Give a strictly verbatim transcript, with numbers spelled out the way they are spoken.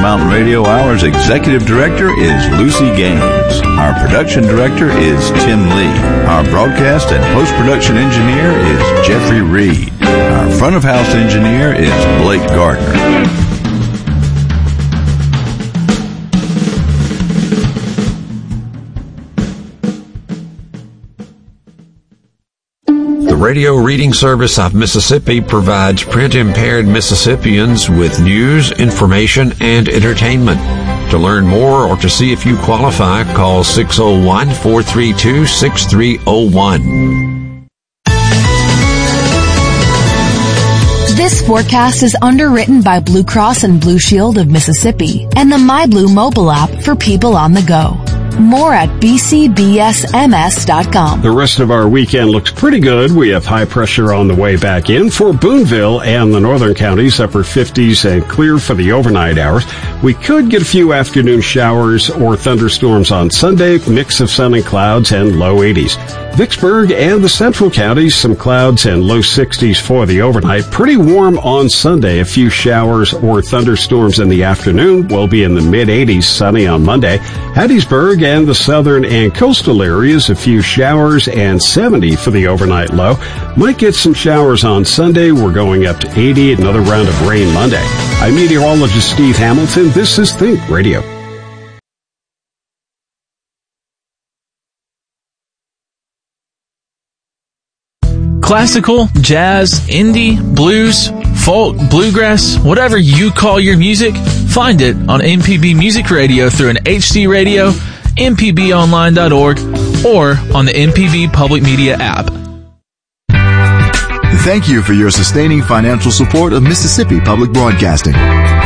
Mountain Radio Hour's Executive Director is Lucy Gaines. Our Production Director is Tim Lee. Our Broadcast and Post-Production Engineer is Jeffrey Reed. Our Front-of-House Engineer is Blake Gardner. The Radio Reading Service of Mississippi provides print-impaired Mississippians with news, information, and entertainment. To learn more or to see if you qualify, call six oh one, four three two, six three oh one. This forecast is underwritten by Blue Cross and Blue Shield of Mississippi and the MyBlue mobile app for people on the go. More at b c b s m s dot com. The rest of our weekend looks pretty good. We have high pressure on the way back in for Boonville and the northern counties, upper fifties and clear for the overnight hours. We could get a few afternoon showers or thunderstorms on Sunday, mix of sun and clouds, and low eighties. Vicksburg and the central counties, some clouds and low sixties for the overnight. Pretty warm on Sunday. A few showers or thunderstorms in the afternoon. We'll be in the mid eighties, sunny on Monday. Hattiesburg and the southern and coastal areas, a few showers and seventy for the overnight low. Might get some showers on Sunday. We're going up to eighty. Another round of rain Monday. I'm meteorologist Steve Hamilton. This is Think Radio. Classical, jazz, indie, blues, folk, bluegrass, whatever you call your music, find it on M P B Music Radio through an H D radio, m p b online dot org, or on the M P B Public Media app. Thank you for your sustaining financial support of Mississippi Public Broadcasting.